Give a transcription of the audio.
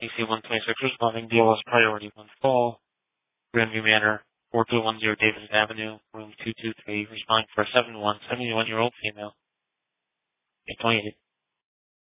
AC-126 responding, DLS priority 1 call, Grandview Manor, 4210 Davis Avenue, room 223, responding for a 71-year-old female, 828.